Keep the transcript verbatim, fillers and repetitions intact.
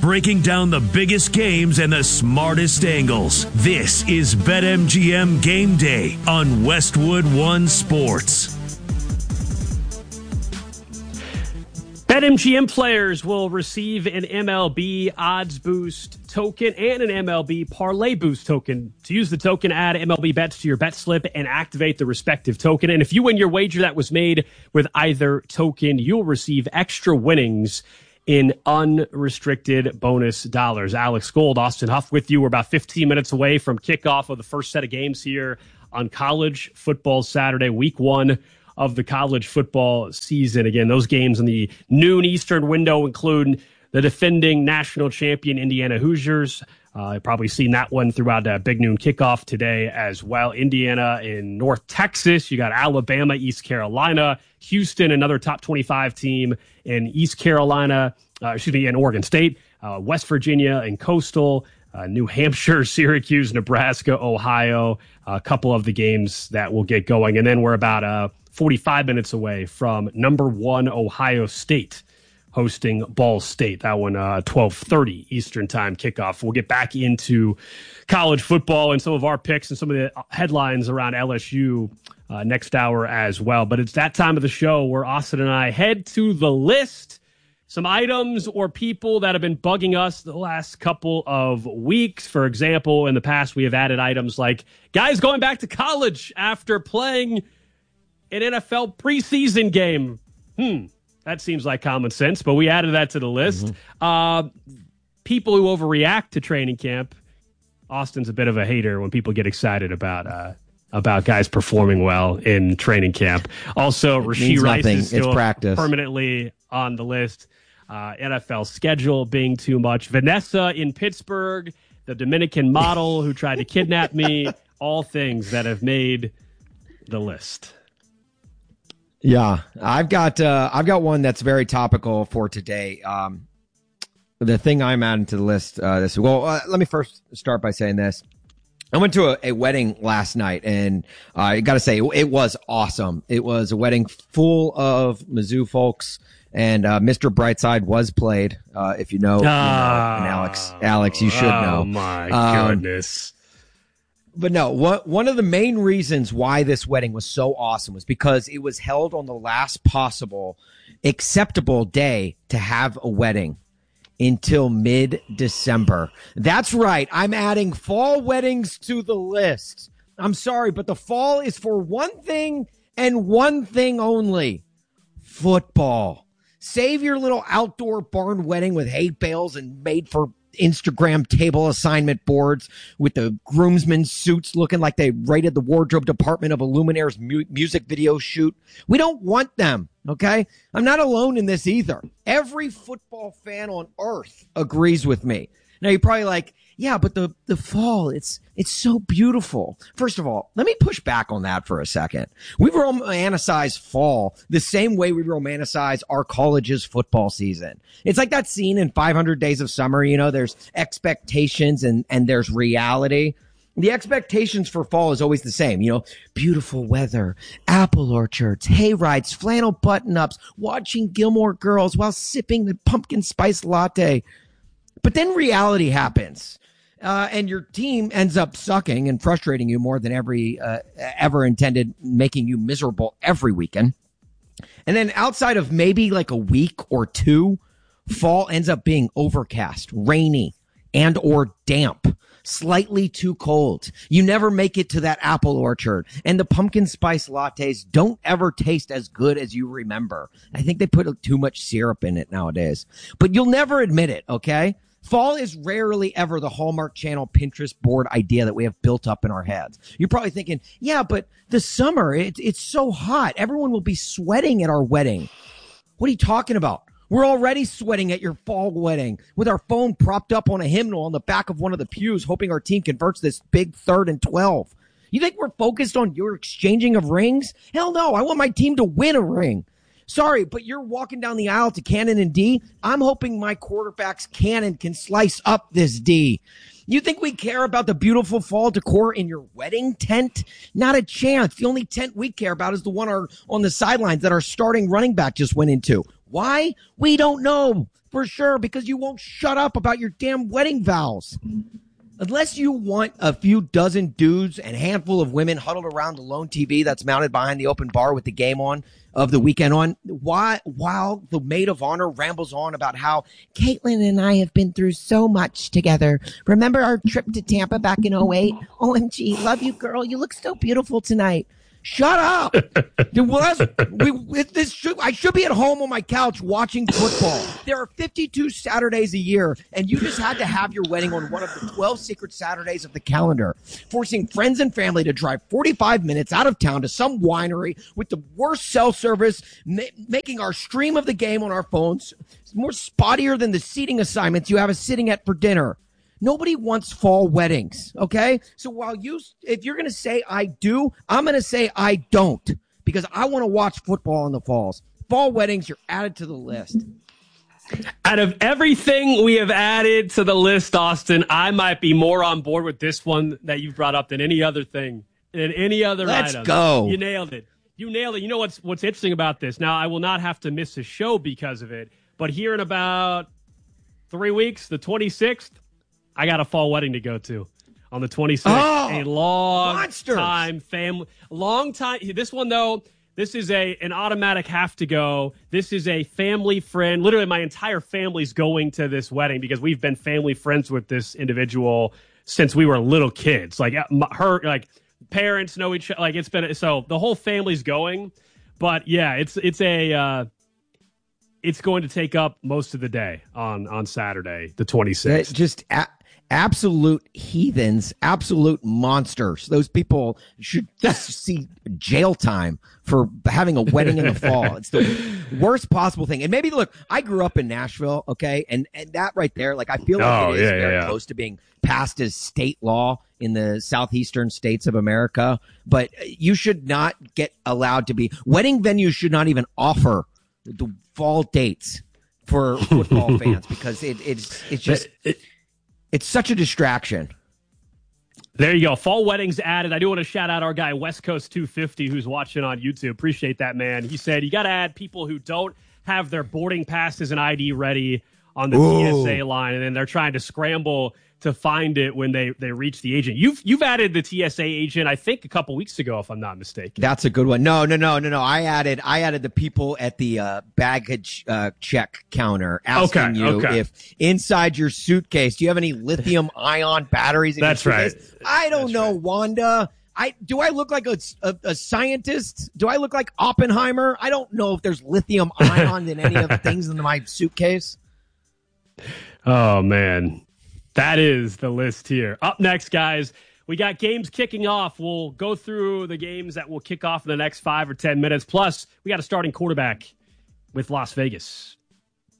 breaking down the biggest games and the smartest angles. This is BetMGM Game Day on Westwood One Sports. BetMGM players will receive an M L B Odds Boost token and an M L B Parlay Boost token. To use the token, add M L B bets to your bet slip and activate the respective token. And if you win your wager that was made with either token, you'll receive extra winnings in unrestricted bonus dollars. Alex Gold, Austin Huff with you. We're about fifteen minutes away from kickoff of the first set of games here on College Football Saturday, week one of the college football season. Again, those games in the noon Eastern window include the defending national champion Indiana Hoosiers. Uh, I've probably seen that one throughout a big noon kickoff today as well. Indiana in North Texas. You got Alabama, East Carolina, Houston, another top twenty-five team in East Carolina, uh, excuse me, in Oregon State, uh, West Virginia and Coastal, uh, New Hampshire, Syracuse, Nebraska, Ohio, a couple of the games that will get going. And then we're about uh, forty-five minutes away from number one Ohio State hosting Ball State. That one, uh, twelve thirty Eastern time kickoff. We'll get back into college football and some of our picks and some of the headlines around L S U uh, next hour as well. But it's that time of the show where Austin and I head to the list. Some items or people that have been bugging us the last couple of weeks. For example, in the past, we have added items like guys going back to college after playing an N F L preseason game. Hmm. That seems like common sense, but we added that to the list. Mm-hmm. Uh, people who overreact to training camp. Austin's a bit of a hater when people get excited about uh, about guys performing well in training camp. Also, Rashee Rice nothing. is still permanently on the list. Uh, N F L schedule being too much. Vanessa in Pittsburgh, the Dominican model who tried to kidnap me. All things that have made the list. Yeah, I've got uh, I've got one that's very topical for today. Um, the thing I'm adding to the list uh, this well, uh, let me first start by saying this. I went to a, a wedding last night, and uh, I got to say, it, it was awesome. It was a wedding full of Mizzou folks, and uh, Mister Brightside was played. Uh, if you know, you know, and Alex, Alex, you should know. Oh my um, goodness. But no, what, one of the main reasons why this wedding was so awesome was because it was held on the last possible acceptable day to have a wedding until mid-December. That's right. I'm adding fall weddings to the list. I'm sorry, but the fall is for one thing and one thing only: football. Save your little outdoor barn wedding with hay bales and made for Instagram table assignment boards with the groomsmen suits looking like they raided the wardrobe department of a Luminaire's mu- music video shoot. We don't want them, okay? I'm not alone in this either. Every football fan on earth agrees with me. Now, you're probably like, yeah, but the, the fall, it's it's so beautiful. First of all, let me push back on that for a second. We romanticize fall the same way we romanticize our college's football season. It's like that scene in five hundred Days of Summer. You know, there's expectations and, and there's reality. The expectations for fall is always the same. You know, beautiful weather, apple orchards, hay rides, flannel button-ups, watching Gilmore Girls while sipping the pumpkin spice latte. But then reality happens, uh, and your team ends up sucking and frustrating you more than every uh, ever intended, making you miserable every weekend. And then outside of maybe like a week or two, fall ends up being overcast, rainy, and or damp, slightly too cold. You never make it to that apple orchard, and the pumpkin spice lattes don't ever taste as good as you remember. I think they put too much syrup in it nowadays, but you'll never admit it, okay? Fall is rarely ever the Hallmark Channel Pinterest board idea that we have built up in our heads. You're probably thinking, yeah, but the summer, it, it's so hot. Everyone will be sweating at our wedding. What are you talking about? We're already sweating at your fall wedding with our phone propped up on a hymnal on the back of one of the pews, hoping our team converts this big third and twelve. You think we're focused on your exchanging of rings? Hell no, I want my team to win a ring. Sorry, but you're walking down the aisle to Cannon and D. I'm hoping my quarterback's cannon can slice up this D. You think we care about the beautiful fall decor in your wedding tent? Not a chance. The only tent we care about is the one our, on the sidelines that our starting running back just went into. Why? We don't know. for sure, because you won't shut up about your damn wedding vows. Unless you want a few dozen dudes and a handful of women huddled around the lone T V that's mounted behind the open bar with the game on of the weekend on, why, while the maid of honor rambles on about how Caitlin and I have been through so much together. Remember our trip to Tampa back in oh eight? O M G, love you, girl. You look so beautiful tonight. Shut up. Dude, well, that's, we, this should, I should be at home on my couch watching football. There are fifty-two Saturdays a year, and you just had to have your wedding on one of the twelve secret Saturdays of the calendar, forcing friends and family to drive forty-five minutes out of town to some winery with the worst cell service, ma- making our stream of the game on our phones more spottier than the seating assignments you have us sitting at for dinner. Nobody wants fall weddings, okay? So while you, if you're going to say I do, I'm going to say I don't, because I want to watch football in the falls. Fall weddings, you're added to the list. Out of everything we have added to the list, Austin, I might be more on board with this one that you've brought up than any other thing, than any other Let's item. go. You nailed it. You nailed it. You know what's what's interesting about this? Now, I will not have to miss a show because of it, but here in about three weeks, the twenty-sixth, I got a fall wedding to go to on the twenty-sixth. Oh, a long monsters. time family, long time. This one though, this is a an automatic have to go. This is a family friend. Literally, my entire family's going to this wedding because we've been family friends with this individual since we were little kids. Like her, like parents know each other. Like it's been so the whole family's going. But yeah, it's it's a. Uh, it's going to take up most of the day on on Saturday, the twenty-sixth. Just. A- Absolute heathens, absolute monsters. Those people should see jail time for having a wedding in the fall. It's the worst possible thing. And maybe, look, I grew up in Nashville, okay? And and that right there, like, I feel like oh, it is yeah, very yeah, yeah. close to being passed as state law in the southeastern states of America. But you should not get allowed to be. Wedding venues should not even offer the fall dates for football fans because it, it's it's just... It, It's such a distraction. There you go. Fall weddings added. I do want to shout out our guy, West Coast two fifty, who's watching on YouTube. Appreciate that, man. He said you got to add people who don't have their boarding passes and I D ready on the Ooh. T S A line, and then they're trying to scramble to find it when they, they reach the agent. You've you've added the T S A agent, I think, a couple weeks ago, if I'm not mistaken. That's a good one. No, no, no, no, no. I added I added the people at the uh, baggage uh, check counter asking okay, you okay. if inside your suitcase, do you have any lithium ion batteries in That's your suitcase? right. I don't That's know, right. Wanda. I do I look like a, a, a scientist? Do I look like Oppenheimer? I don't know if there's lithium ion in any of the things in my suitcase. Oh, man. That is the list here. Up next, guys, we got games kicking off. We'll go through the games that will kick off in the next five or ten minutes. Plus, we got a starting quarterback with Las Vegas.